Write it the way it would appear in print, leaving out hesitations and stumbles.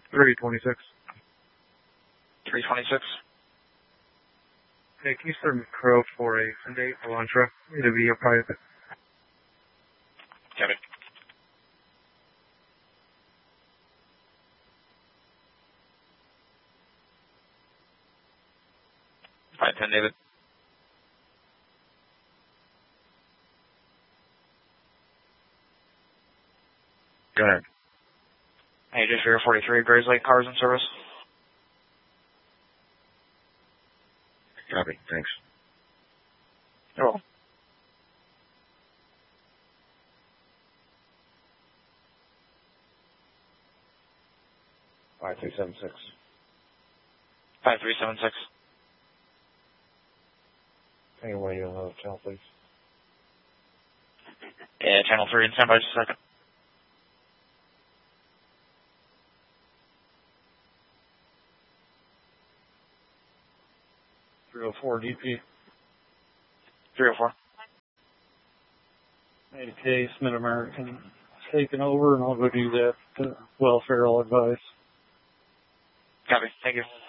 326. 326. Hey, can you start Crow for a Hyundai Elantra? It'll be a private. Copy. 510, David. Go ahead. Hey, just 043, Grays Lake cars in service. Copy. Thanks. You're welcome. Five 376. 5376. Anyway, you'll know the channel, please. Yeah, channel 3 and stand by just a second. 304 DP. 304. Okay, Mid-American taking over, and I'll go do that welfare advice. Copy. Thank you.